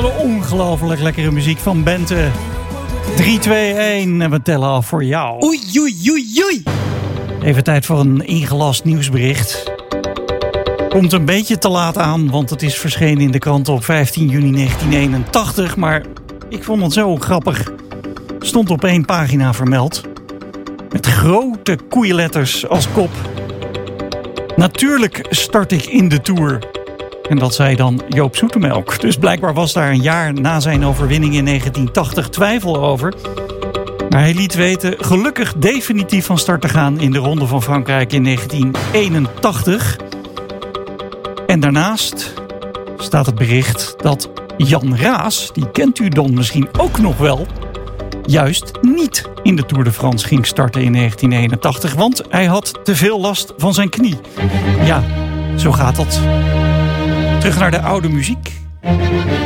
hele ongelooflijk lekkere muziek van Bente. 3, 2, 1 en we tellen af voor jou. Oei, oei, oei, oei. Even tijd voor een ingelast nieuwsbericht. Komt een beetje te laat aan, want het is verschenen in de krant op 15 juni 1981. Maar ik vond het zo grappig. Stond op 1 pagina vermeld. Met grote koeienletters als kop. Natuurlijk start ik in de Tour. En dat zei dan Joop Zoetemelk. Dus blijkbaar was daar een jaar na zijn overwinning in 1980 twijfel over. Maar hij liet weten gelukkig definitief van start te gaan in de Ronde van Frankrijk in 1981. En daarnaast staat het bericht dat Jan Raas, die kent u dan misschien ook nog wel, juist niet in de Tour de France ging starten in 1981. Want hij had te veel last van zijn knie. Ja, zo gaat dat. Terug naar de oude muziek.